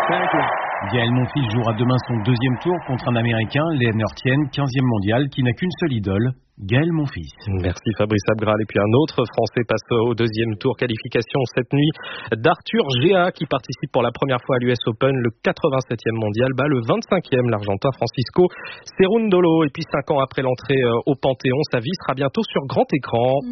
Gaël Monfils jouera demain son deuxième tour contre un Américain, Leonard Tien, 15e mondial, qui n'a qu'une seule idole, Gaël Monfils. Merci Fabrice Abgral. Et puis un autre Français passe au deuxième tour. Qualification cette nuit d'Arthur Géa qui participe pour la première fois à l'US Open, le 87e mondial, le 25e, l'Argentin Francisco Cerundolo. Et puis 5 ans après l'entrée au Panthéon, sa vie sera bientôt sur grand écran.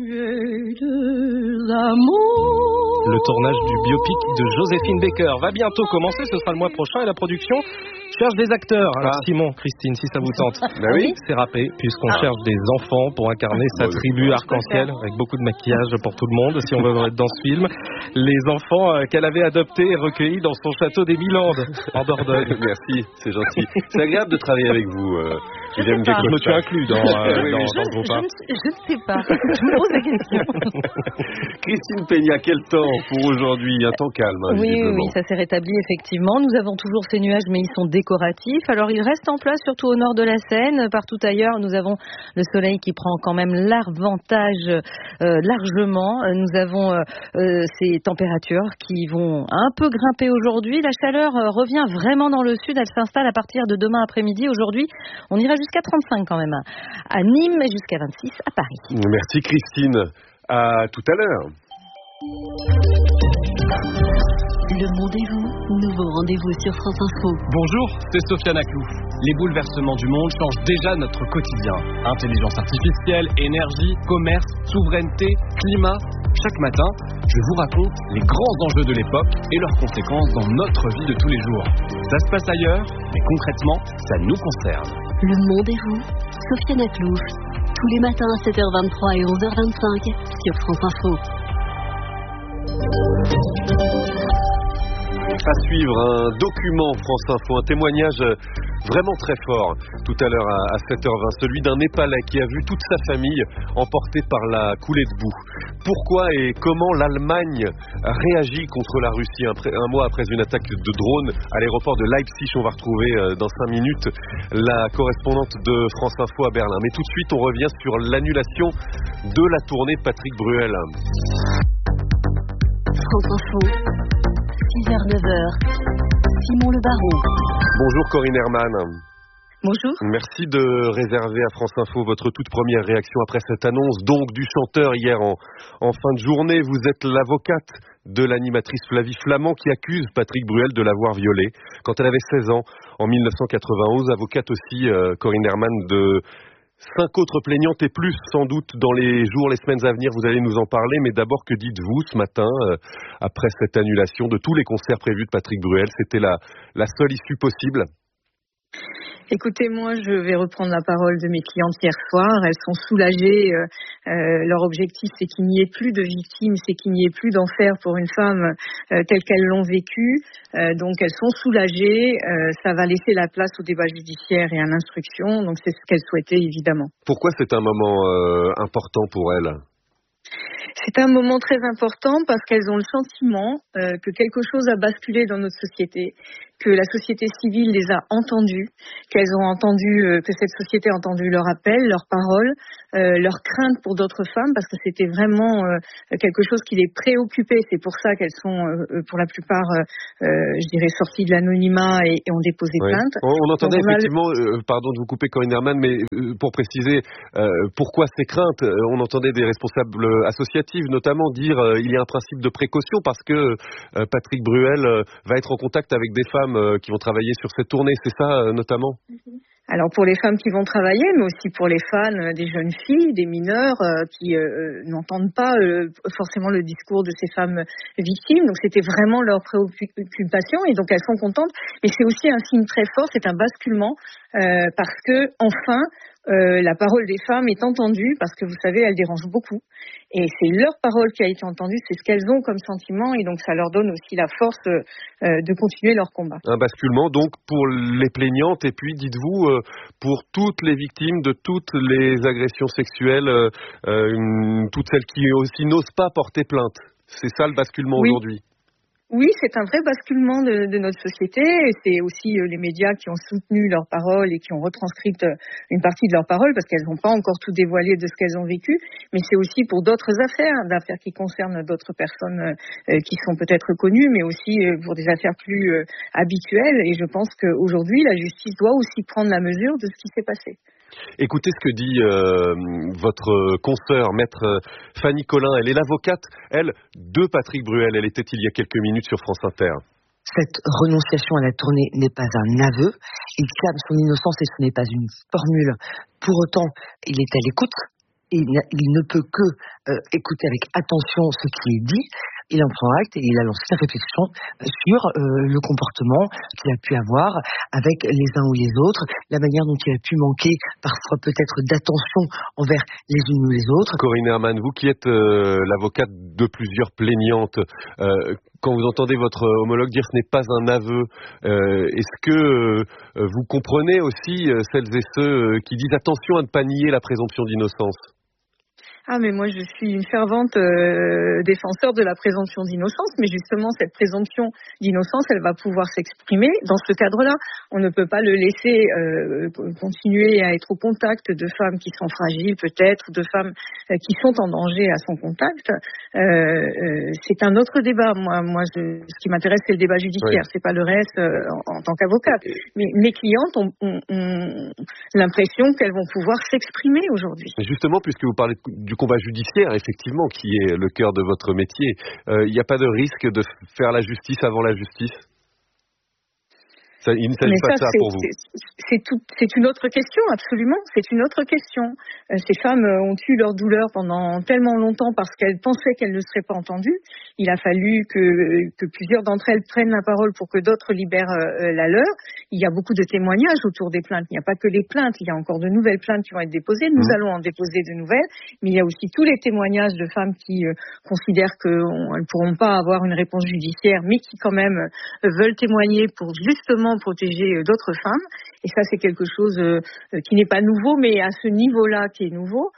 Le tournage du biopic de Joséphine Baker va bientôt commencer, ce sera le mois prochain, et la production cherche des acteurs. Alors Simon, Christine, si ça vous tente. Oui. C'est râpé, puisqu'on cherche des enfants pour incarner sa tribu arc-en-ciel, avec beaucoup de maquillage pour tout le monde, si on veut être dans ce film. Les enfants qu'elle avait adoptés et recueillis dans son château des Milandes, en Dordogne. Merci, c'est gentil. C'est agréable de travailler avec vous. Je me suis inclus dans le groupe. Je ne sais pas. Je me pose la question. Christine Peña, quel temps pour aujourd'hui? Un temps calme, Oui, ça s'est rétabli effectivement. Nous avons toujours ces nuages, mais ils sont décoratifs. Alors, ils restent en place, surtout au nord de la Seine. Partout ailleurs, nous avons le soleil qui prend quand même l'avantage largement. Nous avons ces températures qui vont un peu grimper aujourd'hui. La chaleur revient vraiment dans le sud. Elle s'installe à partir de demain après-midi. Aujourd'hui, on ira jusqu'à 35 quand même à Nîmes et jusqu'à 26 à Paris. Merci Christine. À tout à l'heure. Le Monde et vous, nouveau rendez-vous sur France Info. Bonjour, c'est Sofiane Aklou. Les bouleversements du monde changent déjà notre quotidien. Intelligence artificielle, énergie, commerce, souveraineté, climat. Chaque matin, je vous raconte les grands enjeux de l'époque et leurs conséquences dans notre vie de tous les jours. Ça se passe ailleurs, mais concrètement, ça nous concerne. Le Monde et vous, Sofiane Aklou. Tous les matins à 7h23 et 11h25 sur France Info. À suivre, un document France Info, un témoignage vraiment très fort tout à l'heure à 7h20, celui d'un Népalais qui a vu toute sa famille emportée par la coulée de boue. Pourquoi et comment l'Allemagne réagit contre la Russie un mois après une attaque de drone à l'aéroport de Leipzig? On va retrouver dans 5 minutes la correspondante de France Info à Berlin. Mais tout de suite, on revient sur l'annulation de la tournée de Patrick Bruel. France Info, 6h-9h, Simon Le Baron. Bonjour Corinne Herman. Bonjour. Merci de réserver à France Info votre toute première réaction après cette annonce donc du chanteur hier en fin de journée. Vous êtes l'avocate de l'animatrice Flavie Flament qui accuse Patrick Bruel de l'avoir violée quand elle avait 16 ans en 1991. Avocate aussi, Corinne Herman, de 5 autres plaignantes et plus sans doute dans les jours, les semaines à venir. Vous allez nous en parler, mais d'abord, que dites-vous ce matin après cette annulation de tous les concerts prévus de Patrick Bruel? C'était la seule issue possible? Écoutez, moi, je vais reprendre la parole de mes clientes hier soir. Elles sont soulagées. Leur objectif, c'est qu'il n'y ait plus de victimes, c'est qu'il n'y ait plus d'enfer pour une femme telle qu'elles l'ont vécu. Donc, elles sont soulagées. Ça va laisser la place au débat judiciaire et à l'instruction. Donc, c'est ce qu'elles souhaitaient, évidemment. Pourquoi c'est un moment important pour elles? C'est un moment très important parce qu'elles ont le sentiment que quelque chose a basculé dans notre société, que la société civile les a entendues, qu'elles ont entendu, que cette société a entendu leur appel, leurs paroles, leurs craintes pour d'autres femmes, parce que c'était vraiment quelque chose qui les préoccupait. C'est pour ça qu'elles sont, pour la plupart, je dirais, sorties de l'anonymat et ont déposé plainte. On entendait effectivement, pardon de vous couper Corinne Herman, mais pour préciser pourquoi ces craintes, on entendait des responsables associatifs notamment dire il y a un principe de précaution parce que Patrick Bruel va être en contact avec des femmes qui vont travailler sur cette tournée, c'est ça notamment? Alors pour les femmes qui vont travailler, mais aussi pour les fans, des jeunes filles, des mineurs qui n'entendent pas forcément le discours de ces femmes victimes. Donc c'était vraiment leur préoccupation et donc elles sont contentes. Mais c'est aussi un signe très fort, c'est un basculement parce que enfin la parole des femmes est entendue parce que vous savez, elles dérangent beaucoup. Et c'est leur parole qui a été entendue, c'est ce qu'elles ont comme sentiment et donc ça leur donne aussi la force de continuer leur combat. Un basculement donc pour les plaignantes et puis dites-vous pour toutes les victimes de toutes les agressions sexuelles, toutes celles qui aussi n'osent pas porter plainte. C'est ça le basculement aujourd'hui. Oui, c'est un vrai basculement de notre société. Et c'est aussi les médias qui ont soutenu leurs paroles et qui ont retranscrit une partie de leurs paroles parce qu'elles n'ont pas encore tout dévoilé de ce qu'elles ont vécu. Mais c'est aussi pour d'autres d'affaires qui concernent d'autres personnes qui sont peut-être connues, mais aussi pour des affaires plus habituelles. Et je pense qu'aujourd'hui, la justice doit aussi prendre la mesure de ce qui s'est passé. Écoutez ce que dit votre consoeur, maître Fanny Collin. Elle est l'avocate, elle, de Patrick Bruel. Elle était il y a quelques minutes sur France Inter. Cette renonciation à la tournée n'est pas un aveu. Il clame son innocence et ce n'est pas une formule. Pour autant, il est à l'écoute. Il ne peut que écouter avec attention ce qui est dit. Il en prend acte et il a lancé sa réflexion sur le comportement qu'il a pu avoir avec les uns ou les autres, la manière dont il a pu manquer parfois peut-être d'attention envers les unes ou les autres. Corinne Herman, vous qui êtes l'avocate de plusieurs plaignantes, quand vous entendez votre homologue dire ce n'est pas un aveu, est-ce que vous comprenez aussi celles et ceux qui disent attention à ne pas nier la présomption d'innocence ? Ah, mais moi, je suis une fervente défenseur de la présomption d'innocence, mais justement, cette présomption d'innocence, elle va pouvoir s'exprimer dans ce cadre-là. On ne peut pas le laisser continuer à être au contact de femmes qui sont fragiles, peut-être, de femmes qui sont en danger à son contact. C'est un autre débat. Moi, ce qui m'intéresse, c'est le débat judiciaire, oui. C'est pas le reste en tant qu'avocate. Mais mes clientes ont l'impression qu'elles vont pouvoir s'exprimer aujourd'hui. Justement, puisque vous parlez du combat judiciaire, effectivement, qui est le cœur de votre métier, il n'y a pas de risque de faire la justice avant la justice ? Il ne s'agit pas de ça pour vous. C'est une autre question, absolument. C'est une autre question. Ces femmes ont eu leur douleur pendant tellement longtemps parce qu'elles pensaient qu'elles ne seraient pas entendues. Il a fallu que plusieurs d'entre elles prennent la parole pour que d'autres libèrent la leur. Il y a beaucoup de témoigges autour des plaintes. Il n'y a pas que les plaintes. Il y a encore de nouvelles plaintes qui vont être déposées. Nous allons en déposer de nouvelles. Mais il y a aussi tous les témoignages de femmes qui considèrent qu'elles ne pourront pas avoir une réponse judiciaire, mais qui quand même veulent témoigner pour justement protéger d'autres femmes. Et ça, c'est quelque chose qui n'est pas nouveau, mais à ce niveau-là qui est nouveau.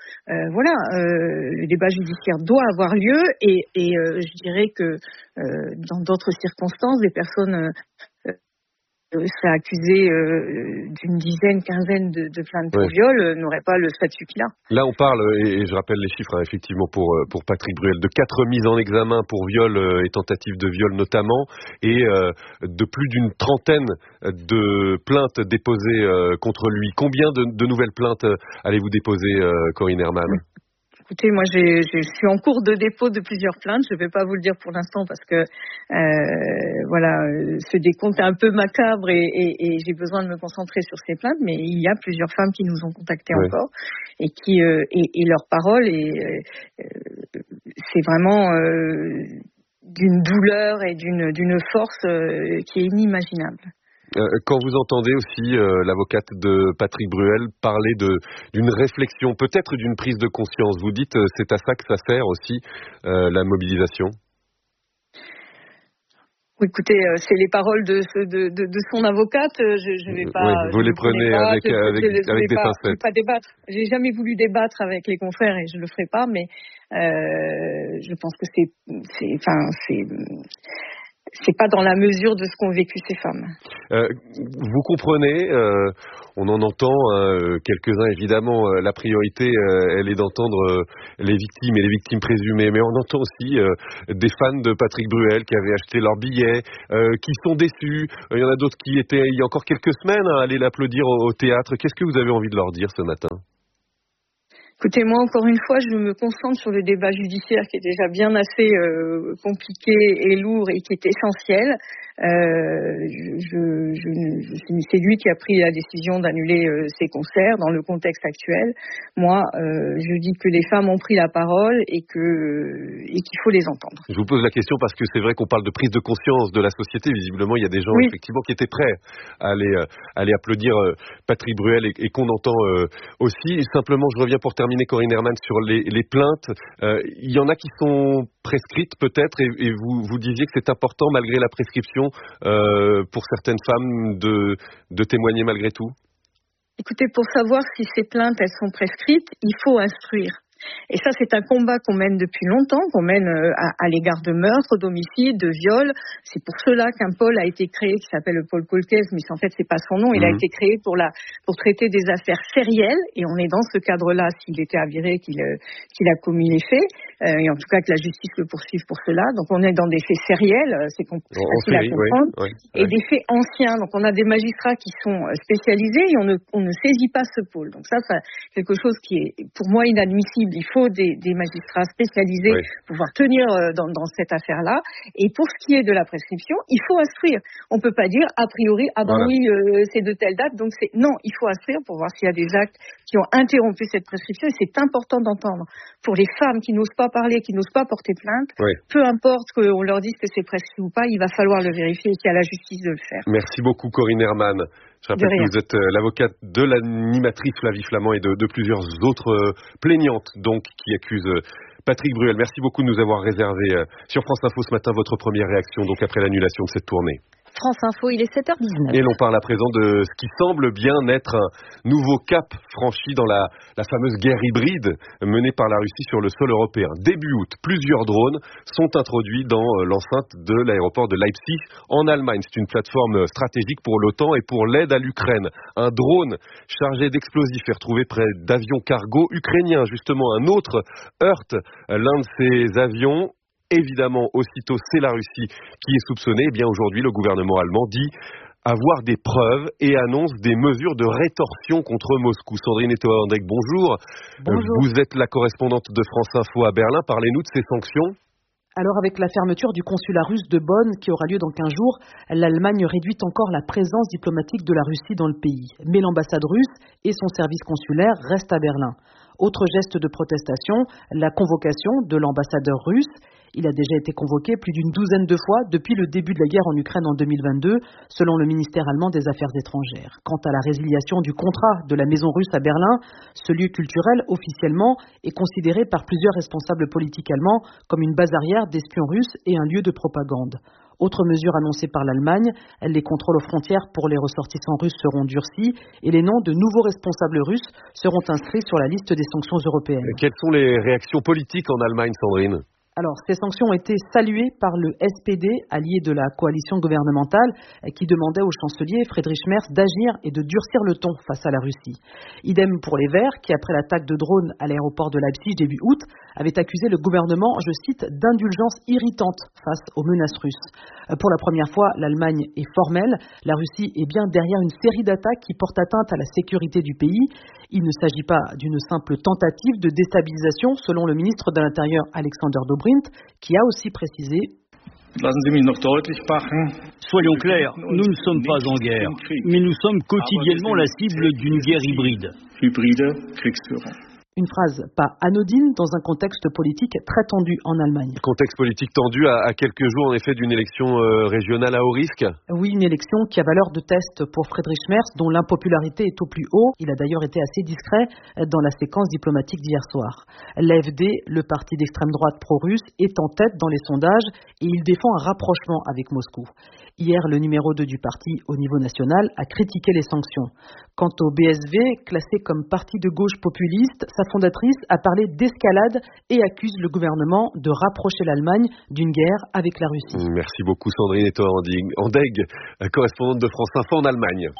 Le débat judiciaire doit avoir lieu et je dirais que dans d'autres circonstances, des personnes seraient accusées d'une dizaine, quinzaine de plaintes pour viol, n'auraient pas le statut qu'il a. Là, on parle, et je rappelle les chiffres, effectivement, pour Patrick Bruel, de 4 mises en examen pour viol et tentative de viol notamment, et de plus d'une trentaine de plaintes déposées contre lui. Combien de nouvelles plaintes allez-vous déposer, Corinne Herman ? Écoutez, moi, je suis en cours de dépôt de plusieurs plaintes. Je ne vais pas vous le dire pour l'instant parce que, ce décompte est un peu macabre et j'ai besoin de me concentrer sur ces plaintes. Mais il y a plusieurs femmes qui nous ont contactés encore et qui et leur parole c'est vraiment d'une douleur et d'une force qui est inimaginable. Quand vous entendez aussi l'avocate de Patrick Bruel parler d'une réflexion, peut-être d'une prise de conscience, vous dites c'est à ça que ça sert aussi la mobilisation ? Écoutez, c'est les paroles de son avocate. Je vais pas. Oui, vous les prenez avec des pincettes. Je vais pas débattre. J'ai jamais voulu débattre avec les confrères et je le ferai pas. Mais je pense que c'est pas dans la mesure de ce qu'ont vécu ces femmes. Vous comprenez, on en entend quelques-uns évidemment, la priorité elle est d'entendre les victimes et les victimes présumées, mais on entend aussi des fans de Patrick Bruel qui avaient acheté leur billet, qui sont déçus, il y en a d'autres qui étaient il y a encore quelques semaines à aller l'applaudir au théâtre. Qu'est-ce que vous avez envie de leur dire ce matin ? Écoutez, moi, encore une fois, je me concentre sur le débat judiciaire qui est déjà bien assez compliqué et lourd et qui est essentiel. C'est lui qui a pris la décision d'annuler ses concerts dans le contexte actuel. Moi, je dis que les femmes ont pris la parole et qu'il faut les entendre. Je vous pose la question parce que c'est vrai qu'on parle de prise de conscience de la société. Visiblement, il y a des gens effectivement qui étaient prêts à aller applaudir Patrick Bruel et qu'on entend aussi. Simplement, je reviens pour terminer, Corinne Herman, sur les plaintes. Il y en a qui sont prescrites peut-être et vous disiez que c'est important malgré la prescription pour certaines femmes de témoigner malgré tout. Écoutez, pour savoir si ces plaintes elles sont prescrites, il faut instruire. Et ça, c'est un combat qu'on mène depuis longtemps, qu'on mène à l'égard de meurtres, d'homicides, de viols. C'est pour cela qu'un pôle a été créé, qui s'appelle le pôle Colquès, mais en fait, c'est pas son nom. Il a été créé pour traiter des affaires sérielles. Et on est dans ce cadre-là, s'il était avéré qu'il a commis les faits. Et en tout cas, que la justice le poursuive pour cela. Donc, on est dans des faits sériels, c'est facile à comprendre. Et des faits anciens. Donc, on a des magistrats qui sont spécialisés et on ne saisit pas ce pôle. Donc, ça, quelque chose qui est, pour moi, inadmissible. Il faut des magistrats spécialisés pour pouvoir tenir dans cette affaire-là. Et pour ce qui est de la prescription, il faut instruire. On ne peut pas dire, a priori, c'est de telle date. Donc, non, il faut instruire pour voir s'il y a des actes qui ont interrompu cette prescription. Et c'est important d'entendre. Pour les femmes qui n'osent pas parler, qui n'osent pas porter plainte, peu importe qu'on leur dise que c'est prescrit ou pas, il va falloir le vérifier et qu'il y a la justice de le faire. Merci beaucoup, Corinne Herman. Je rappelle que vous êtes l'avocate de l'animatrice Flavie Flament et de plusieurs autres plaignantes donc qui accusent Patrick Bruel. Merci beaucoup de nous avoir réservé sur France Info ce matin votre première réaction donc après l'annulation de cette tournée. France Info, il est 7h19. Et l'on parle à présent de ce qui semble bien être un nouveau cap franchi dans la fameuse guerre hybride menée par la Russie sur le sol européen. Début août, plusieurs drones sont introduits dans l'enceinte de l'aéroport de Leipzig en Allemagne. C'est une plateforme stratégique pour l'OTAN et pour l'aide à l'Ukraine. Un drone chargé d'explosifs est retrouvé près d'avions cargo ukrainiens. Justement, un autre heurte l'un de ces avions. Évidemment, aussitôt, c'est la Russie qui est soupçonnée. Eh bien, aujourd'hui, le gouvernement allemand dit avoir des preuves et annonce des mesures de rétorsion contre Moscou. Sandrine Etoandek, bonjour. Bonjour. Vous êtes la correspondante de France Info à Berlin. Parlez-nous de ces sanctions. Alors, avec la fermeture du consulat russe de Bonn, qui aura lieu dans 15 jours, l'Allemagne réduit encore la présence diplomatique de la Russie dans le pays. Mais l'ambassade russe et son service consulaire restent à Berlin. Autre geste de protestation, la convocation de l'ambassadeur russe. Il a déjà été convoqué plus d'une douzaine de fois depuis le début de la guerre en Ukraine en 2022, selon le ministère allemand des Affaires étrangères. Quant à la résiliation du contrat de la Maison russe à Berlin, ce lieu culturel, officiellement, est considéré par plusieurs responsables politiques allemands comme une base arrière d'espions russes et un lieu de propagande. Autre mesure annoncée par l'Allemagne, les contrôles aux frontières pour les ressortissants russes seront durcis et les noms de nouveaux responsables russes seront inscrits sur la liste des sanctions européennes. Quelles sont les réactions politiques en Allemagne, Sandrine ? Alors, ces sanctions ont été saluées par le SPD, allié de la coalition gouvernementale, qui demandait au chancelier Friedrich Merz d'agir et de durcir le ton face à la Russie. Idem pour les Verts, qui après l'attaque de drones à l'aéroport de Leipzig début août, avaient accusé le gouvernement, je cite, d'indulgence irritante face aux menaces russes. Pour la première fois, l'Allemagne est formelle. La Russie est bien derrière une série d'attaques qui portent atteinte à la sécurité du pays. Il ne s'agit pas d'une simple tentative de déstabilisation, selon le ministre de l'Intérieur Alexander Dobrindt, qui a aussi précisé. Soyons clairs, nous ne sommes pas en guerre, mais nous sommes quotidiennement la cible d'une guerre hybride. Une phrase pas anodine dans un contexte politique très tendu en Allemagne. Contexte politique tendu à quelques jours en effet d'une élection régionale à haut risque. Oui, une élection qui a valeur de test pour Friedrich Merz, dont l'impopularité est au plus haut. Il a d'ailleurs été assez discret dans la séquence diplomatique d'hier soir. L'AfD, le parti d'extrême droite pro-russe, est en tête dans les sondages et il défend un rapprochement avec Moscou. Hier, le numéro 2 du parti au niveau national a critiqué les sanctions. Quant au BSV, classé comme parti de gauche populiste, sa fondatrice a parlé d'escalade et accuse le gouvernement de rapprocher l'Allemagne d'une guerre avec la Russie. Merci beaucoup Sandrine Etoandek, correspondante de France Info en Allemagne.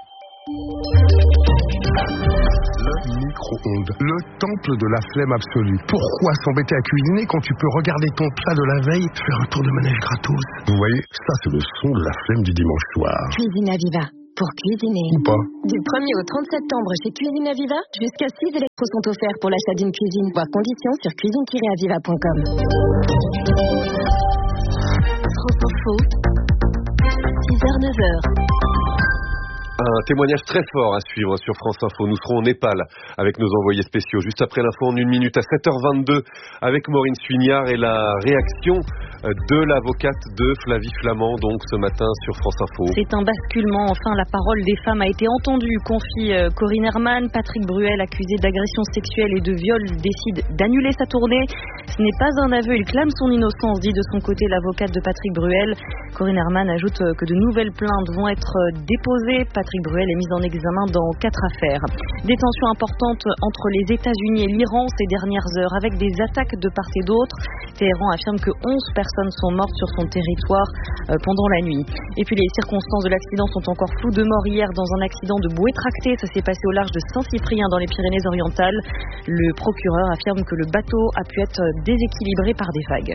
Le micro-ondes, le temple de la flemme absolue. Pourquoi s'embêter à cuisiner quand tu peux regarder ton plat de la veille, faire un tour de manège gratos? Vous voyez, ça c'est le son de la flemme du dimanche soir. Cuisine Aviva. Pour cuisiner. Ou pas. Du 1er au 30 septembre chez Cuisine Aviva, jusqu'à 6 électros sont offerts pour l'achat d'une cuisine. Voir conditions sur cuisine-aviva.com. France Info, 6h-9h. Un témoignage très fort à suivre sur France Info. Nous serons au Népal avec nos envoyés spéciaux. Juste après l'info en 1 minute à 7h22 avec Maureen Suignard et la réaction de l'avocate de Flavie Flament, donc ce matin sur France Info. C'est un basculement. Enfin, la parole des femmes a été entendue, confie Corinne Herman. Patrick Bruel, accusé d'agression sexuelle et de viol, décide d'annuler sa tournée. Ce n'est pas un aveu, il clame son innocence, dit de son côté l'avocate de Patrick Bruel. Corinne Herman ajoute que de nouvelles plaintes vont être déposées. Patrick Patrick Bruel est mis en examen dans 4 affaires. Des tensions importantes entre les États-Unis et l'Iran ces dernières heures, avec des attaques de part et d'autre. Téhéran affirme que 11 personnes sont mortes sur son territoire pendant la nuit. Et puis les circonstances de l'accident sont encore floues. 2 morts hier dans un accident de bouée tractée. Ça s'est passé au large de Saint-Cyprien dans les Pyrénées-Orientales. Le procureur affirme que le bateau a pu être déséquilibré par des vagues.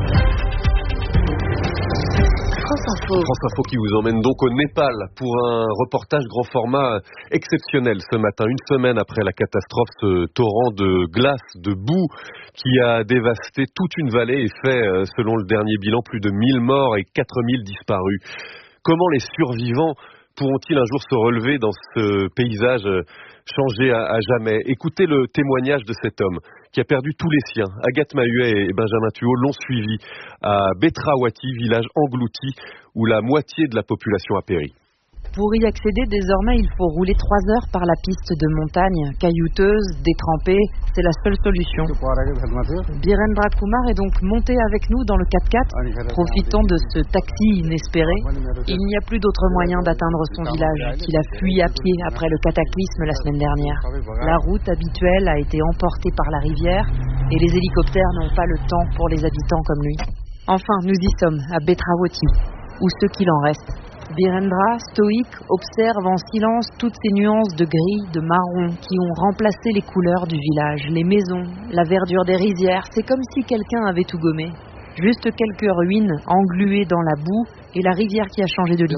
France Info qui vous emmène donc au Népal pour un reportage grand format exceptionnel ce matin, une semaine après la catastrophe, ce torrent de glace, de boue qui a dévasté toute une vallée et fait, selon le dernier bilan, plus de 1000 morts et 4000 disparus. Comment les survivants pourront-ils un jour se relever dans ce paysage changé à jamais? Écoutez le témoignage de cet homme qui a perdu tous les siens. Agathe Mahuet et Benjamin Thuot l'ont suivi à Betrawati, village englouti où la moitié de la population a péri. Pour y accéder, désormais, il faut rouler 3 heures par la piste de montagne, caillouteuse, détrempée. C'est la seule solution. Birendra Kumar est donc monté avec nous dans le 4x4, profitant de ce taxi inespéré. Il n'y a plus d'autre moyen d'atteindre son village qu'il a fui à pied après le cataclysme la semaine dernière. La route habituelle a été emportée par la rivière et les hélicoptères n'ont pas le temps pour les habitants comme lui. Enfin, nous y sommes, à Betrawati, ou ce qu'il en reste. Birendra, stoïque, observe en silence toutes ces nuances de gris, de marron qui ont remplacé les couleurs du village, les maisons, la verdure des rizières. C'est comme si quelqu'un avait tout gommé. Juste quelques ruines engluées dans la boue et la rivière qui a changé de lit.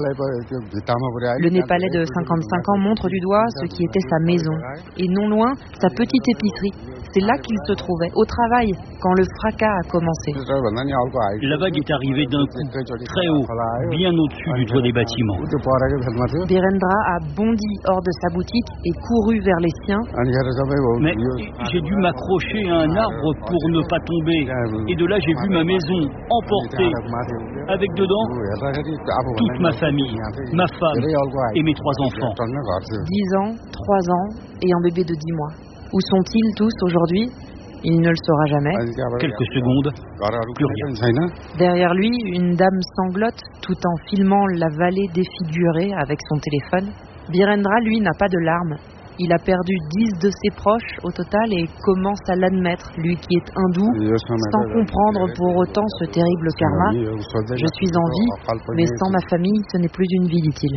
Le Népalais de 55 ans montre du doigt ce qui était sa maison et non loin sa petite épicerie. C'est là qu'il se trouvait, au travail, quand le fracas a commencé. La vague est arrivée d'un coup, très haut, bien au-dessus du toit des bâtiments. Birendra a bondi hors de sa boutique et couru vers les siens. Mais j'ai dû m'accrocher à un arbre pour ne pas tomber. Et de là, j'ai vu ma maison emportée, avec dedans toute ma famille, ma femme et mes 3 enfants. 10 ans, 3 ans et un bébé de 10 mois. Où sont-ils tous aujourd'hui? Il ne le saura jamais. Quelques secondes, plus rien. Derrière lui, une dame sanglote tout en filmant la vallée défigurée avec son téléphone. Birendra, lui, n'a pas de larmes. Il a perdu 10 de ses proches au total et commence à l'admettre, lui qui est hindou, sans comprendre pour autant ce terrible karma. Je suis en vie, mais sans ma famille, ce n'est plus une vie, dit-il.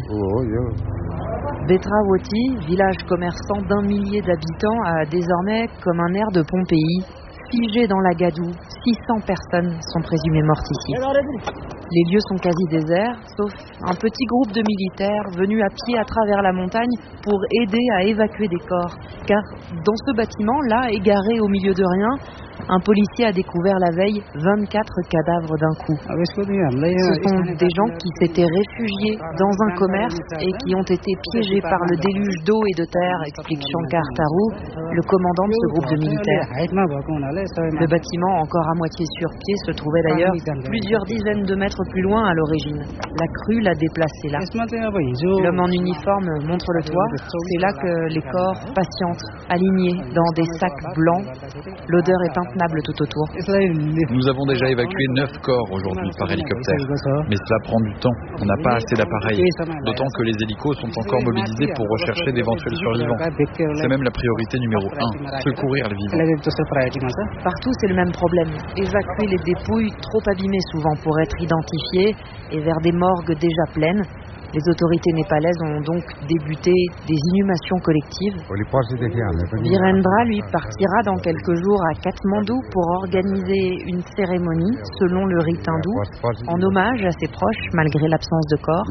Betrawati, village commerçant d'1 millier d'habitants, a désormais comme un air de Pompéi. Figé dans la gadoue, 600 personnes sont présumées mortes ici. Les lieux sont quasi déserts, sauf un petit groupe de militaires venus à pied à travers la montagne pour aider à évacuer des corps. Car dans ce bâtiment, là, égaré au milieu de rien, un policier a découvert la veille 24 cadavres d'un coup. Ce sont des gens qui s'étaient réfugiés dans un commerce et qui ont été piégés par le déluge d'eau et de terre, explique Shankar Taru, le commandant de ce groupe de militaires. Le bâtiment, encore à moitié sur pied, se trouvait d'ailleurs plusieurs dizaines de mètres plus loin à l'origine. La crue l'a déplacé là. L'homme en uniforme montre le toit. C'est là que les corps patientent, alignés dans des sacs blancs. L'odeur est intenable tout autour. Nous avons déjà évacué 9 corps aujourd'hui par hélicoptère. Mais cela prend du temps. On n'a pas assez d'appareils. D'autant que les hélicos sont encore mobilisés pour rechercher d'éventuels survivants. C'est même la priorité numéro 1, secourir les vivants. Partout, c'est le même problème. Évacuer les dépouilles trop abîmées souvent pour être identifiées et vers des morgues déjà pleines. Les autorités népalaises ont donc débuté des inhumations collectives. Birendra, lui, partira dans quelques jours à Katmandou pour organiser une cérémonie, selon le rite hindou, en hommage à ses proches, malgré l'absence de corps.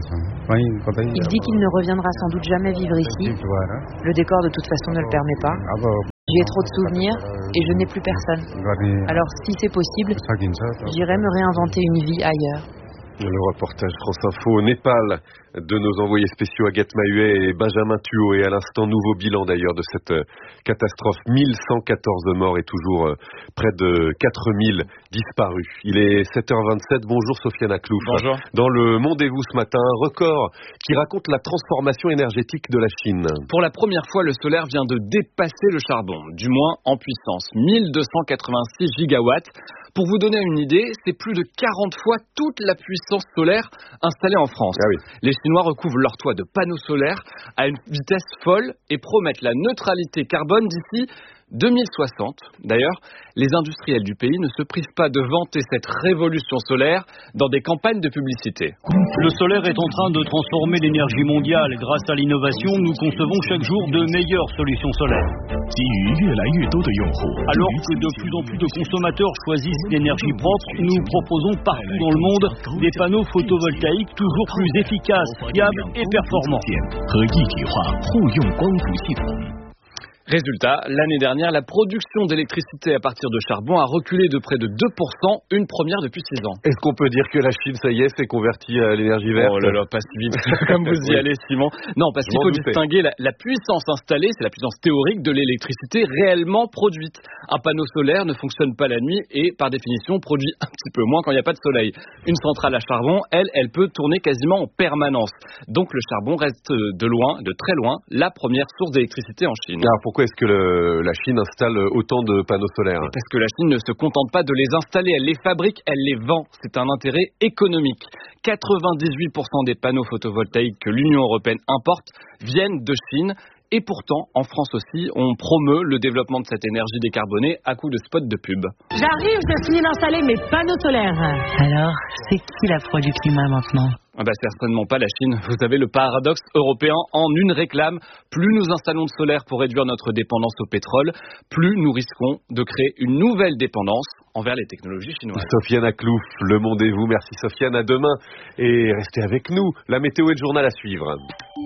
Il dit qu'il ne reviendra sans doute jamais vivre ici. Le décor, de toute façon, ne le permet pas. J'y ai trop de souvenirs et je n'ai plus personne. Alors, si c'est possible, j'irai me réinventer une vie ailleurs. Le reportage France Info au Népal de nos envoyés spéciaux Agathe Mahuet et Benjamin Thuot. Et à l'instant, nouveau bilan d'ailleurs de cette catastrophe. 1114 morts et toujours près de 4000 disparus. Il est 7h27. Bonjour Sofiane Aklouf. Bonjour. Dans le Monde-et-vous ce matin, un record qui raconte la transformation énergétique de la Chine. Pour la première fois, le solaire vient de dépasser le charbon, du moins en puissance. 1286 gigawatts. Pour vous donner une idée, c'est plus de 40 fois toute la puissance solaire installée en France. Ah oui. Les Chinois recouvrent leur toit de panneaux solaires à une vitesse folle et promettent la neutralité carbone d'ici 2060. D'ailleurs, les industriels du pays ne se privent pas de vanter cette révolution solaire dans des campagnes de publicité. Le solaire est en train de transformer l'énergie mondiale. Grâce à l'innovation, nous concevons chaque jour de meilleures solutions solaires. Alors que de plus en plus de consommateurs choisissent l'énergie propre, nous proposons partout dans le monde des panneaux photovoltaïques toujours plus efficaces, fiables et performants. Résultat, l'année dernière, la production d'électricité à partir de charbon a reculé de près de 2%, une première depuis 6 ans. Est-ce qu'on peut dire que la Chine, ça y est, s'est convertie à l'énergie verte? Oh là là, pas si vite comme vous y allez, Simon. Non, parce qu'il faut distinguer la puissance installée, c'est la puissance théorique de l'électricité réellement produite. Un panneau solaire ne fonctionne pas la nuit et, par définition, produit un petit peu moins quand il n'y a pas de soleil. Une centrale à charbon, elle peut tourner quasiment en permanence. Donc le charbon reste de très loin, la première source d'électricité en Chine. Alors pourquoi est-ce que la Chine installe autant de panneaux solaires? Parce que la Chine ne se contente pas de les installer, elle les fabrique, elle les vend. C'est un intérêt économique. 98% des panneaux photovoltaïques que l'Union européenne importe viennent de Chine. Et pourtant, en France aussi, on promeut le développement de cette énergie décarbonée à coups de spots de pub. J'arrive, je finis d'installer mes panneaux solaires. Alors, c'est qui la proie du climat maintenant? Certainement pas la Chine. Vous savez, le paradoxe européen en une réclame. Plus nous installons de solaire pour réduire notre dépendance au pétrole, plus nous risquons de créer une nouvelle dépendance envers les technologies chinoises. Sofiane Aklouf, Le Monde et vous. Merci Sofiane, à demain. Et restez avec nous. La météo et le journal à suivre.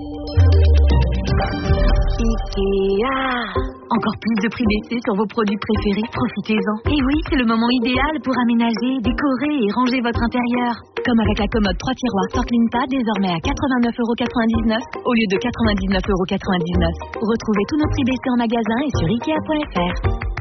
Ikea. Encore plus de prix d'été sur vos produits préférés, profitez-en. Et oui, c'est le moment idéal pour aménager, décorer et ranger votre intérieur. Comme avec la commode 3 tiroirs Sorklinta, désormais à 89,99 € au lieu de 99,99 €. Retrouvez tous nos prix baissés en magasin et sur Ikea.fr.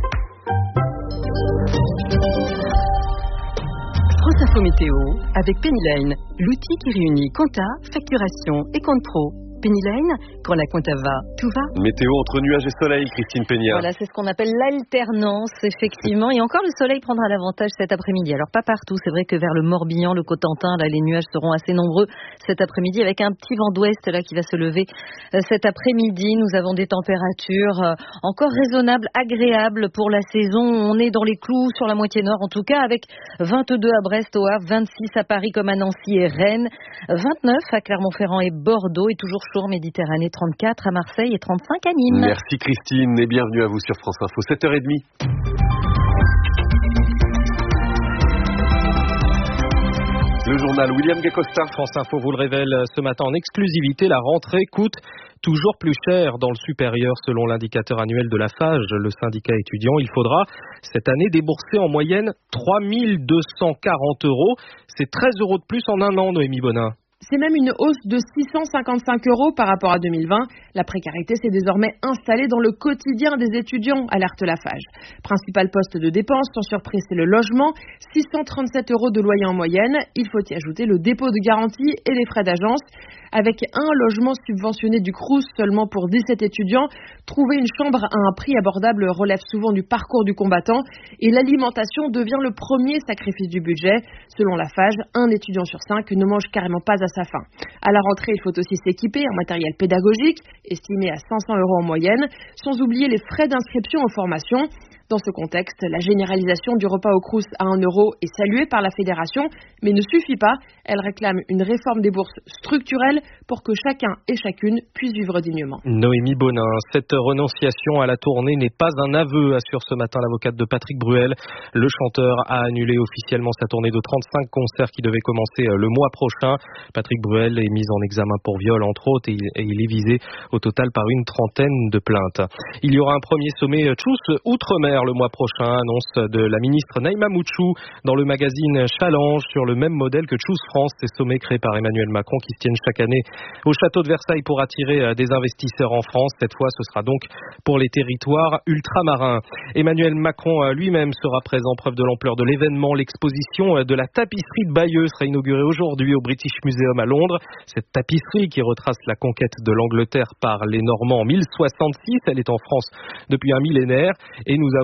France Info Météo avec Pennyline, l'outil qui réunit compta, facturation et compte pro. Pennyline, quand la compta va, tout va. Météo entre nuages et soleil, Christine Péniard. Voilà, c'est ce qu'on appelle l'alternance, effectivement. Et encore, le soleil prendra l'avantage cet après-midi. Alors, pas partout. C'est vrai que vers le Morbihan, le Cotentin, là, les nuages seront assez nombreux cet après-midi, avec un petit vent d'ouest là qui va se lever cet après-midi. Nous avons des températures encore raisonnables, agréables pour la saison. On est dans les clous sur la moitié nord, en tout cas, avec 22 à Brest, au Havre, 26 à Paris comme à Nancy et Rennes, 29 à Clermont-Ferrand et Bordeaux, et toujours chaud en Méditerranée, 34 à Marseille et 35 à Nîmes. Merci Christine et bienvenue à vous sur France Info, 7h30. Le journal William Gacosta. France Info vous le révèle ce matin en exclusivité, la rentrée coûte toujours plus cher dans le supérieur selon l'indicateur annuel de la FAGE, le syndicat étudiant. Il faudra cette année débourser en moyenne 3 240 €. C'est 13 € de plus en un an, Noémie Bonin. C'est même une hausse de 655 € par rapport à 2020. La précarité s'est désormais installée dans le quotidien des étudiants, alerte la FAGE. Principal poste de dépense, sans surprise, c'est le logement. 637 € de loyer en moyenne. Il faut y ajouter le dépôt de garantie et les frais d'agence. Avec un logement subventionné du Crous seulement pour 17 étudiants, trouver une chambre à un prix abordable relève souvent du parcours du combattant et l'alimentation devient le premier sacrifice du budget. Selon la FAGE, un étudiant sur 5 ne mange carrément pas à sa faim. À la rentrée, il faut aussi s'équiper en matériel pédagogique, estimé à 500 € en moyenne, sans oublier les frais d'inscription aux formations. Dans ce contexte, la généralisation du repas au Crous à 1 € est saluée par la fédération, mais ne suffit pas. Elle réclame une réforme des bourses structurelle pour que chacun et chacune puisse vivre dignement. Noémie Bonin, cette renonciation à la tournée n'est pas un aveu, assure ce matin l'avocate de Patrick Bruel. Le chanteur a annulé officiellement sa tournée de 35 concerts qui devait commencer le mois prochain. Patrick Bruel est mis en examen pour viol, entre autres, et il est visé au total par une trentaine de plaintes. Il y aura un premier sommet Tchuss Outre-mer le mois prochain, annonce de la ministre Naïma Mouchou dans le magazine Challenge, sur le même modèle que Choose France, ces sommets créés par Emmanuel Macron qui se tiennent chaque année au château de Versailles pour attirer des investisseurs en France. Cette fois, ce sera donc pour les territoires ultramarins. Emmanuel Macron lui-même sera présent, preuve de l'ampleur de l'événement. L'exposition de la tapisserie de Bayeux sera inaugurée aujourd'hui au British Museum à Londres. Cette tapisserie qui retrace la conquête de l'Angleterre par les Normands en 1066, elle est en France depuis un millénaire et nous avons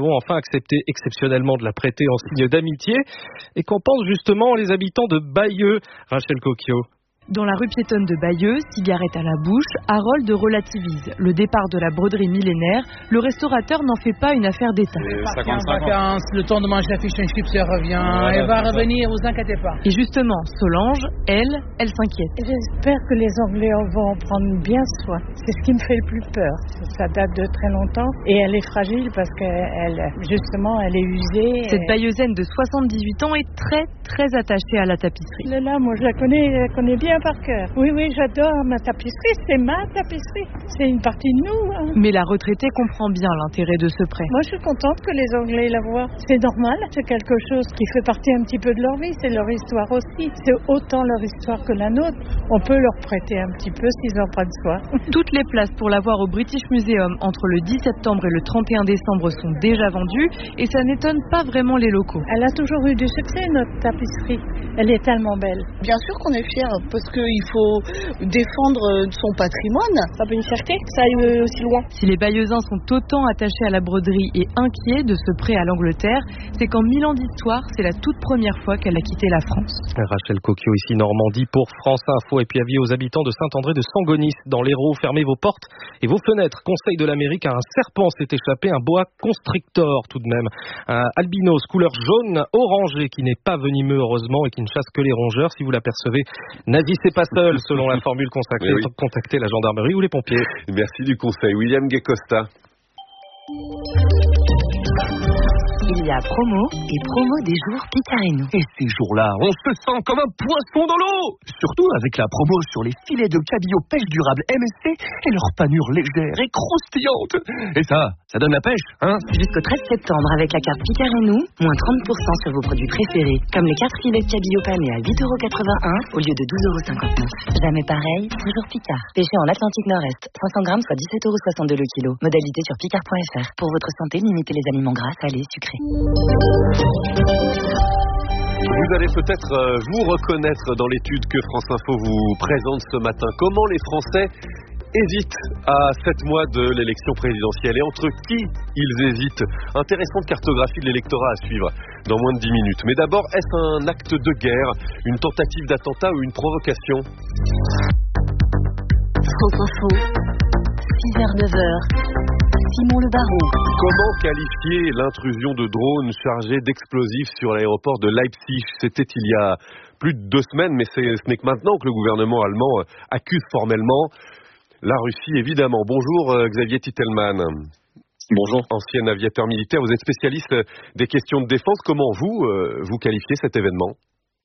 avons enfin accepté exceptionnellement de la prêter en signe d'amitié. Et qu'en pensent justement les habitants de Bayeux, Rachel Cocchio? Dans la rue piétonne de Bayeux, cigarette à la bouche, Harold relativise. Le départ de la broderie millénaire, le restaurateur n'en fait pas une affaire d'État. 55 ans, le temps de manger la fish and chips, elle revient. Elle va revenir, vous inquiétez pas. Et justement, Solange, elle s'inquiète. J'espère que les Anglais vont en prendre bien soin. C'est ce qui me fait le plus peur. Ça date de très longtemps et elle est fragile parce qu'elle, justement, elle est usée. Cette Bayeuxaine de 78 ans est très, très attachée à la tapisserie. Là, moi, je la connais bien par cœur. Oui, j'adore ma tapisserie, c'est ma tapisserie. C'est une partie de nous. Hein. Mais la retraitée comprend bien l'intérêt de ce prêt. Moi, je suis contente que les Anglais la voient. C'est normal, c'est quelque chose qui fait partie un petit peu de leur vie, c'est leur histoire aussi. C'est autant leur histoire que la nôtre. On peut leur prêter un petit peu s'ils en prennent soin. Toutes les places pour la voir au British Museum entre le 10 septembre et le 31 décembre sont déjà vendues et ça n'étonne pas vraiment les locaux. Elle a toujours eu du succès, notre tapisserie. Elle est tellement belle. Bien sûr qu'on est fiers parce qu'il faut défendre son patrimoine. Ça fait une fierté, ça aille aussi loin. Si les Bayeuxins sont autant attachés à la broderie et inquiets de ce prêt à l'Angleterre, c'est qu'en 1000 ans d'histoire, c'est la toute première fois qu'elle a quitté la France. Rachel Cocchio ici Normandie pour France Info. Et puis avis aux habitants de Saint-André de Sangonis dans l'Hérault, fermez vos portes et vos fenêtres. Conseil de la mairie car un serpent s'est échappé, un boa constrictor tout de même. Un albinos couleur jaune orangé qui n'est pas venimeux heureusement et qui ne chasse que les rongeurs. Si vous l'apercevez, n'agissez pas seul selon la formule consacrée. Oui. Contactez la gendarmerie ou les pompiers. Merci du conseil. William Guecosta. Il y a promo et promo des jours Picareno. Et ces jours-là, on se sent comme un poisson dans l'eau. Surtout avec la promo sur les filets de cabillaud pêche durable MSC et leur panure légère et croustillante. Et ça donne la pêche, hein? Jusqu'au 13 septembre avec la carte Picareno, moins 30% sur vos produits préférés, comme les 4 filets de cabillaud panés à 8,81€ au lieu de 12,59€. Jamais pareil, toujours Picard. Pêché en Atlantique Nord-Est, 500 grammes soit 17,62€ le kilo. Modalité sur picard.fr. Pour votre santé, limitez les aliments gras, salés, sucrés. Vous allez peut-être vous reconnaître dans l'étude que France Info vous présente ce matin. Comment les Français hésitent à 7 mois de l'élection présidentielle et entre qui ils hésitent. Intéressante cartographie de l'électorat à suivre dans moins de 10 minutes. Mais d'abord, est-ce un acte de guerre, une tentative d'attentat ou une provocation? France Info, 6h, 9h. Simon Le Baron. Comment qualifier l'intrusion de drones chargés d'explosifs sur l'aéroport de Leipzig? C'était il y a plus de 2 semaines, mais ce n'est que maintenant que le gouvernement allemand accuse formellement la Russie, évidemment. Bonjour Xavier Titelman. Bonjour. Ancien aviateur militaire, vous êtes spécialiste des questions de défense. Comment vous qualifiez cet événement?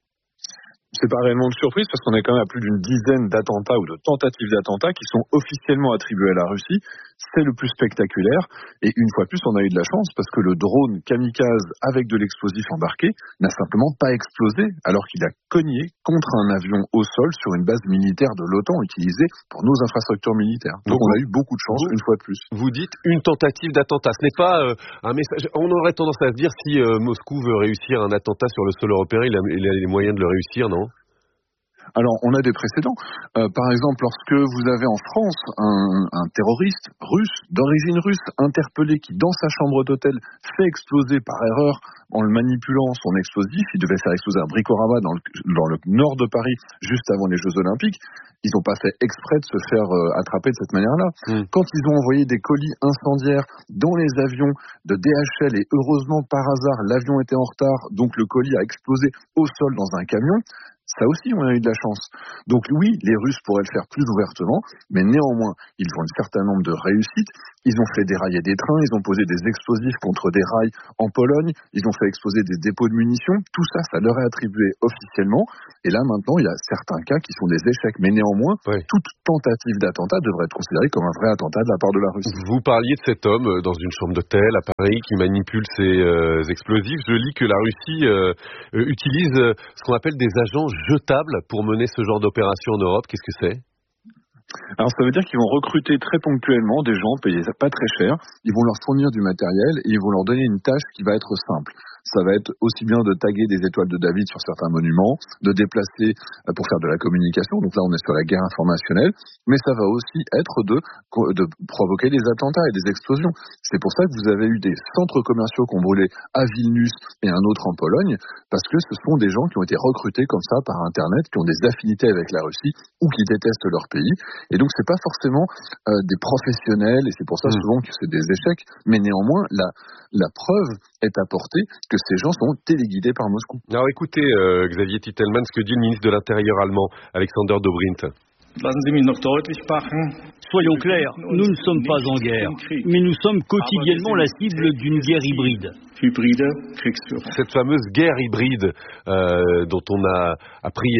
C'est pas réellement une surprise parce qu'on est quand même à plus d'une dizaine d'attentats ou de tentatives d'attentats qui sont officiellement attribués à la Russie. C'est le plus spectaculaire et une fois de plus on a eu de la chance parce que le drone kamikaze avec de l'explosif embarqué n'a simplement pas explosé alors qu'il a cogné contre un avion au sol sur une base militaire de l'OTAN utilisée pour nos infrastructures militaires. Donc on a eu beaucoup de chance une fois de plus. Vous dites une tentative d'attentat, ce n'est pas un message. On aurait tendance à se dire si Moscou veut réussir un attentat sur le sol européen, il a les moyens de le réussir, non? Alors, on a des précédents. Par exemple, lorsque vous avez en France un terroriste russe, d'origine russe, interpellé, qui dans sa chambre d'hôtel fait exploser par erreur, en le manipulant son explosif, il devait faire exploser un bricorama dans le nord de Paris, juste avant les Jeux Olympiques. Ils n'ont pas fait exprès de se faire attraper de cette manière-là. Quand ils ont envoyé des colis incendiaires dans les avions de DHL, et heureusement, par hasard, l'avion était en retard, donc le colis a explosé au sol dans un camion, ça aussi, on a eu de la chance. Donc oui, les Russes pourraient le faire plus ouvertement, mais néanmoins, ils ont un certain nombre de réussites. Ils ont fait dérailler des trains, ils ont posé des explosifs contre des rails en Pologne, ils ont fait exploser des dépôts de munitions. Tout ça, ça leur est attribué officiellement. Et là, maintenant, il y a certains cas qui sont des échecs. Mais néanmoins, toute tentative d'attentat devrait être considérée comme un vrai attentat de la part de la Russie. Vous parliez de cet homme dans une chambre d'hôtel à Paris qui manipule ses explosifs. Je lis que la Russie utilise ce qu'on appelle des agents jetables pour mener ce genre d'opération en Europe. Qu'est-ce que c'est? Alors ça veut dire qu'ils vont recruter très ponctuellement des gens payés pas très cher, ils vont leur fournir du matériel et ils vont leur donner une tâche qui va être simple. Ça va être aussi bien de taguer des étoiles de David sur certains monuments, de déplacer pour faire de la communication, donc là on est sur la guerre informationnelle, mais ça va aussi être de provoquer des attentats et des explosions. C'est pour ça que vous avez eu des centres commerciaux qui ont brûlé à Vilnius et un autre en Pologne, parce que ce sont des gens qui ont été recrutés comme ça par Internet, qui ont des affinités avec la Russie ou qui détestent leur pays. Et donc c'est pas forcément des professionnels, et c'est pour ça souvent que c'est des échecs, mais néanmoins la preuve est apportée que ces gens sont téléguidés par Moscou. Alors écoutez Xavier Titelmann, ce que dit le ministre de l'Intérieur allemand, Alexander Dobrindt. Soyons clairs, nous ne sommes pas en guerre, mais nous sommes quotidiennement la cible d'une guerre hybride. Cette fameuse guerre hybride dont on a appris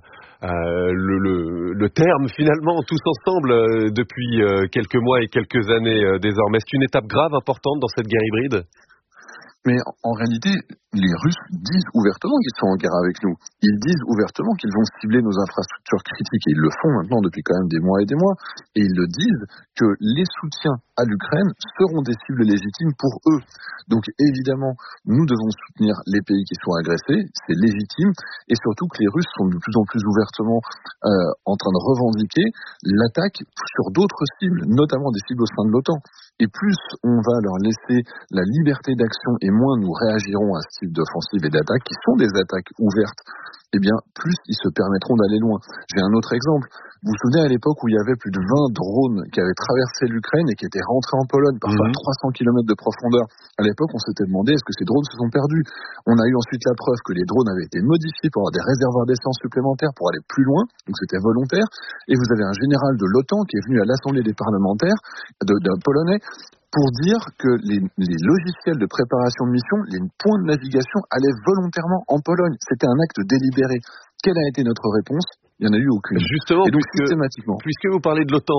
le terme finalement tous ensemble depuis quelques mois et quelques années désormais. C'est une étape grave, importante dans cette guerre hybride ? Mais en réalité, les Russes disent ouvertement qu'ils sont en guerre avec nous. Ils disent ouvertement qu'ils vont cibler nos infrastructures critiques. Et ils le font maintenant depuis quand même des mois et des mois. Et ils le disent que les soutiens à l'Ukraine seront des cibles légitimes pour eux. Donc évidemment, nous devons soutenir les pays qui sont agressés. C'est légitime. Et surtout que les Russes sont de plus en plus ouvertement en train de revendiquer l'attaque sur d'autres cibles, notamment des cibles au sein de l'OTAN. Et plus on va leur laisser la liberté d'action et moins nous réagirons à ce type d'offensive et d'attaque, qui sont des attaques ouvertes, eh bien, plus ils se permettront d'aller loin. J'ai un autre exemple. Vous vous souvenez à l'époque où il y avait plus de 20 drones qui avaient traversé l'Ukraine et qui étaient rentrés en Pologne, parfois à 300 km de profondeur. À l'époque, on s'était demandé est-ce que ces drones se sont perdus. On a eu ensuite la preuve que les drones avaient été modifiés pour avoir des réservoirs d'essence supplémentaires pour aller plus loin, donc c'était volontaire. Et vous avez un général de l'OTAN qui est venu à l'Assemblée des parlementaires d'un Polonais pour dire que les logiciels de préparation de mission, les points de navigation allaient volontairement en Pologne. C'était un acte délibéré. Quelle a été notre réponse ? Il n'y en a eu aucune. Justement, et donc, systématiquement. Puisque vous parlez de l'OTAN,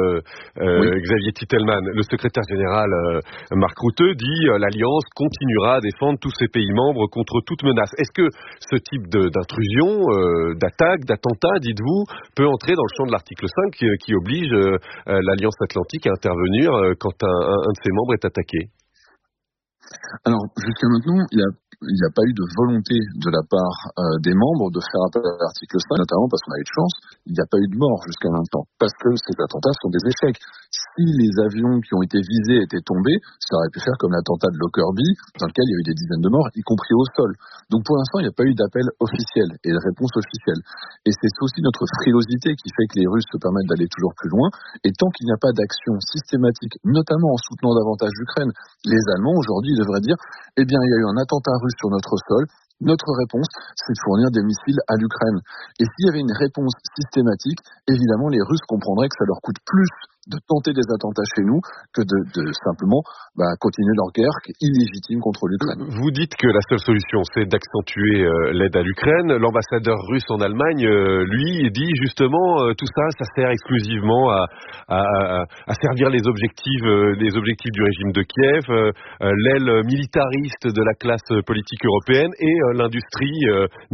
Xavier Titelmann, le secrétaire général Mark Rutte dit l'Alliance continuera à défendre tous ses pays membres contre toute menace. Est-ce que ce type d'intrusion, d'attaque, d'attentat, dites-vous, peut entrer dans le champ de l'article 5 qui oblige l'Alliance Atlantique à intervenir quand un de ses membres est attaqué ? Alors, jusqu'à maintenant, il n'y a pas eu de volonté de la part des membres de faire appel à l'article 5, notamment parce qu'on a eu de chance, il n'y a pas eu de mort jusqu'à maintenant, parce que ces attentats sont des échecs. Si les avions qui ont été visés étaient tombés, ça aurait pu faire comme l'attentat de Lockerbie, dans lequel il y a eu des dizaines de morts, y compris au sol. Donc pour l'instant, il n'y a pas eu d'appel officiel et de réponse officielle. Et c'est aussi notre frilosité qui fait que les Russes se permettent d'aller toujours plus loin. Et tant qu'il n'y a pas d'action systématique, notamment en soutenant davantage l'Ukraine, les Allemands aujourd'hui devraient dire eh bien il y a eu un attentat russe sur notre sol, notre réponse c'est de fournir des missiles à l'Ukraine. Et s'il y avait une réponse systématique, évidemment les Russes comprendraient que ça leur coûte plus de tenter des attentats chez nous que de simplement continuer leur guerre illégitime contre l'Ukraine. Vous dites que la seule solution c'est d'accentuer l'aide à l'Ukraine. L'ambassadeur russe en Allemagne, lui, dit justement tout ça sert exclusivement à servir les objectifs du régime de Kiev, l'aile militariste de la classe politique européenne et l'industrie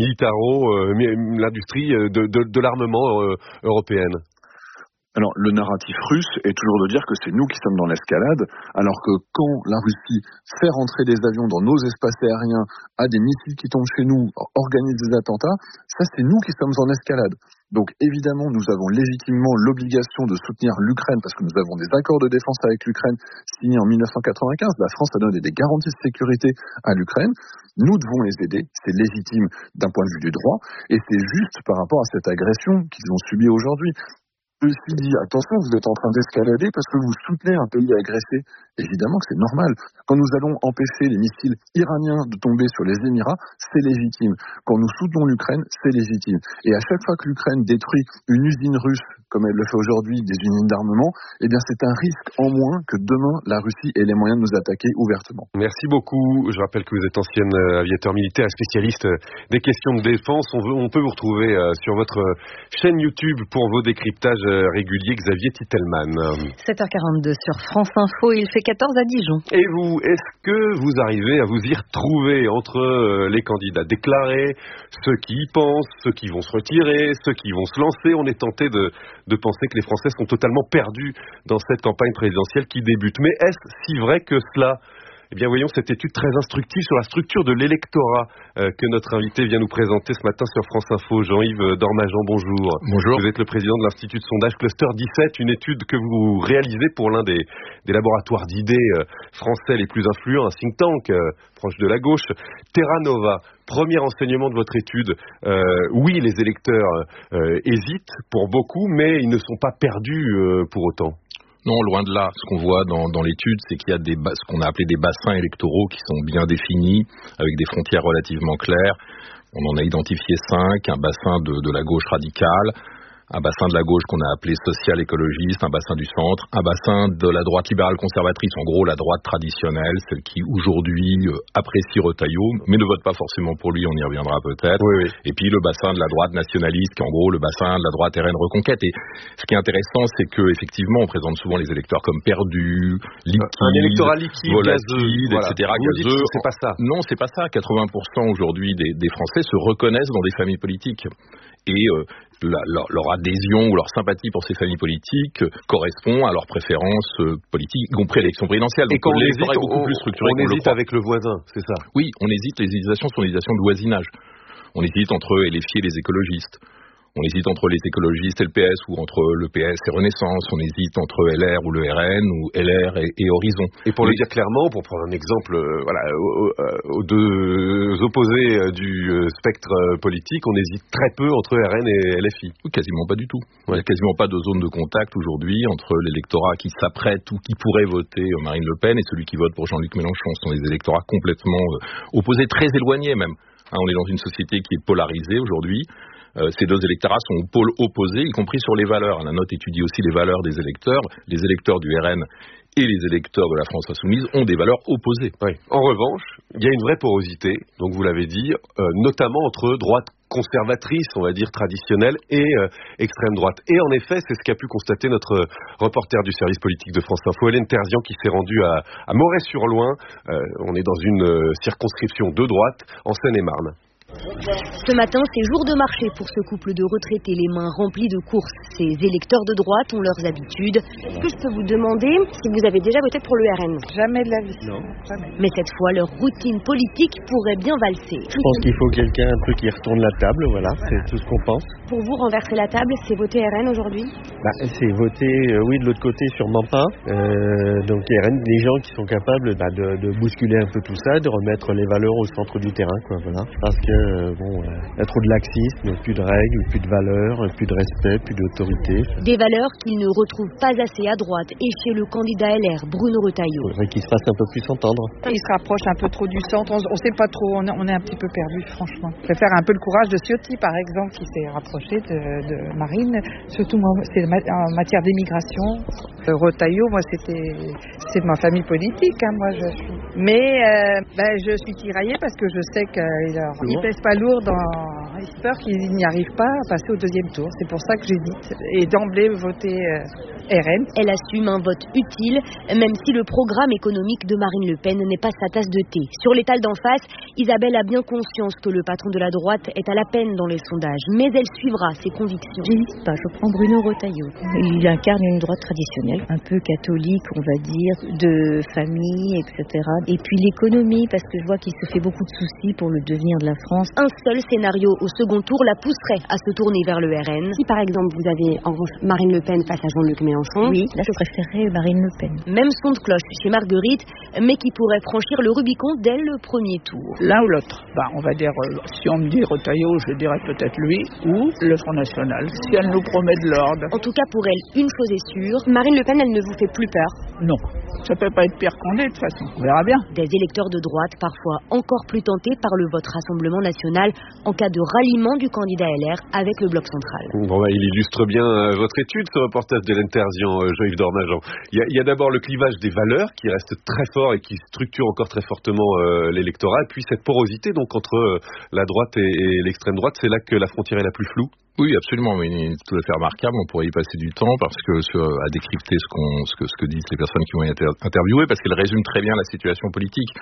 l'industrie de l'armement européenne. Alors, le narratif russe est toujours de dire que c'est nous qui sommes dans l'escalade, alors que quand la Russie fait rentrer des avions dans nos espaces aériens, a des missiles qui tombent chez nous, organise des attentats, ça c'est nous qui sommes en escalade. Donc évidemment, nous avons légitimement l'obligation de soutenir l'Ukraine, parce que nous avons des accords de défense avec l'Ukraine signés en 1995. La France a donné des garanties de sécurité à l'Ukraine. Nous devons les aider, c'est légitime d'un point de vue du droit, et c'est juste par rapport à cette agression qu'ils ont subie aujourd'hui. Ceci dit, attention, vous êtes en train d'escalader parce que vous soutenez un pays agressé. Évidemment que c'est normal. Quand nous allons empêcher les missiles iraniens de tomber sur les Émirats, c'est légitime. Quand nous soutenons l'Ukraine, c'est légitime. Et à chaque fois que l'Ukraine détruit une usine russe, comme elle le fait aujourd'hui, des usines d'armement, eh bien c'est un risque en moins que demain la Russie ait les moyens de nous attaquer ouvertement. Merci beaucoup. Je rappelle que vous êtes ancienne aviateur militaire, spécialiste des questions de défense. On peut vous retrouver sur votre chaîne YouTube pour vos décryptages régulier, Xavier Titelmann. 7h42 sur France Info, il fait 14 à Dijon. Et vous, est-ce que vous arrivez à vous y retrouver entre les candidats déclarés, ceux qui y pensent, ceux qui vont se retirer, ceux qui vont se lancer? On est tenté de penser que les Français sont totalement perdus dans cette campagne présidentielle qui débute. Mais est-ce si vrai que cela? Eh bien, voyons cette étude très instructive sur la structure de l'électorat que notre invité vient nous présenter ce matin sur France Info. Jean-Yves Dormageant, bonjour. Bonjour. Vous êtes le président de l'Institut de sondage Cluster 17, une étude que vous réalisez pour l'un des laboratoires d'idées français les plus influents, un think tank proche de la gauche, Terra Nova. Premier enseignement de votre étude, oui, les électeurs hésitent pour beaucoup, mais ils ne sont pas perdus pour autant. Non, loin de là. Ce qu'on voit dans l'étude, c'est qu'il y a ce qu'on a appelé des bassins électoraux qui sont bien définis, avec des frontières relativement claires. On en a identifié 5, un bassin de la gauche radicale, un bassin de la gauche qu'on a appelé social-écologiste, un bassin du centre, un bassin de la droite libérale conservatrice, en gros la droite traditionnelle, celle qui aujourd'hui apprécie Retailleau, mais ne vote pas forcément pour lui, on y reviendra peut-être. Oui, oui. Et puis le bassin de la droite nationaliste, qui est en gros le bassin de la droite RN Reconquête. Et ce qui est intéressant, c'est que effectivement, on présente souvent les électeurs comme perdus, liquides, un électorat liquide, volatiles, voilà. etc. Gazeux. C'est pas ça. Non, c'est pas ça. 80% aujourd'hui des Français se reconnaissent dans des familles politiques. Et leur adhésion ou leur sympathie pour ces familles politiques correspond à leurs préférences politiques, y compris à l'élection présidentielle. Et quand on hésite, beaucoup plus structuré on hésite avec le voisin, c'est ça? Oui, on hésite. Les hésitations sont des hésitations de voisinage. On hésite entre LFI et les écologistes. On hésite entre les écologistes et le PS, ou entre le PS et Renaissance. On hésite entre LR ou le RN, ou LR et Horizon. Et pour le dire clairement, pour prendre un exemple, aux deux opposés du spectre politique, on hésite très peu entre RN et LFI. Ou quasiment pas du tout. Il n'y a quasiment pas de zone de contact aujourd'hui entre l'électorat qui s'apprête ou qui pourrait voter Marine Le Pen et celui qui vote pour Jean-Luc Mélenchon. Ce sont des électorats complètement opposés, très éloignés même. On est dans une société qui est polarisée aujourd'hui. Ces deux électorats sont au pôle opposé, y compris sur les valeurs. La note étudie aussi les valeurs des électeurs. Les électeurs du RN et les électeurs de la France Insoumise ont des valeurs opposées. Oui. En revanche, il y a une vraie porosité, donc vous l'avez dit, notamment entre droite conservatrice, on va dire traditionnelle, et extrême droite. Et en effet, c'est ce qu'a pu constater notre reporter du service politique de France Info, Hélène Terzian, qui s'est rendue à Moret-sur-Loing. On est dans une circonscription de droite, en Seine-et-Marne. Ce matin, c'est jour de marché pour ce couple de retraités, les mains remplies de courses. Ces électeurs de droite ont leurs habitudes. Est-ce que je peux vous demander si vous avez déjà voté pour le RN? Jamais de la vie. Non, jamais. Mais cette fois, leur routine politique pourrait bien valser. Je pense qu'il faut quelqu'un un peu qui retourne la table, voilà, c'est tout ce qu'on pense. Pour vous, renverser la table, c'est voter RN aujourd'hui? C'est voter, oui, de l'autre côté, sûrement pas. Donc RN, des gens qui sont capables de bousculer un peu tout ça, de remettre les valeurs au centre du terrain, quoi, voilà. Parce que il y a trop de laxisme, plus de règles, plus de valeurs, plus de respect, plus d'autorité. Des valeurs qu'ils ne retrouvent pas assez à droite et chez le candidat LR, Bruno Retailleau. Il faudrait qu'il se fasse un peu plus entendre. Il se rapproche un peu trop du centre, on ne sait pas trop, on est un petit peu perdu, franchement. Je préfère un peu le courage de Ciotti, par exemple, qui s'est rapproché de Marine, surtout moi, c'est en matière d'immigration. Retailleau, moi, c'est de ma famille politique, hein, moi, je suis. Mais je suis tiraillée parce que je sais qu'il pèse pas lourd j'ai peur qu'ils n'y arrivent pas à passer au deuxième tour. C'est pour ça que j'hésite. Et d'emblée voter RN. Elle assume un vote utile, même si le programme économique de Marine Le Pen n'est pas sa tasse de thé. Sur l'étal d'en face, Isabelle a bien conscience que le patron de la droite est à la peine dans les sondages, mais elle suivra ses convictions. J'hésite pas, je prends Bruno Retailleau. Il incarne une droite traditionnelle, un peu catholique, on va dire, de famille, etc. Et puis l'économie, parce que je vois qu'il se fait beaucoup de soucis pour le devenir de la France. Un seul scénario au second tour la pousserait à se tourner vers le RN. Si par exemple vous avez en revanche Marine Le Pen face à Jean-Luc Mélenchon, oui, là je préférerais Marine Le Pen. Même son de cloche chez Marguerite, mais qui pourrait franchir le Rubicon dès le premier tour. L'un ou l'autre. On va dire, si on me dit Retailleau, je dirais peut-être lui ou le Front National, si elle nous promet de l'ordre. En tout cas pour elle, une chose est sûre, Marine Le Pen, elle ne vous fait plus peur? Non, ça peut pas être pire qu'on est de toute façon, on verra bien. Des électeurs de droite, parfois encore plus tentés par le vote Rassemblement National en cas de ralliement du candidat LR avec le bloc central. Bon, il illustre bien votre étude, ce reportage d'Hélène Terzian, Jean-Yves Dormageant. Il y a d'abord le clivage des valeurs qui reste très fort et qui structure encore très fortement l'électorat, et puis cette porosité donc entre la droite et l'extrême droite, c'est là que la frontière est la plus floue. Oui, absolument, mais tout à fait remarquable. On pourrait y passer du temps parce que à décrypter ce que disent les personnes qui ont été interviewées, parce qu'elles résument très bien la situation politique.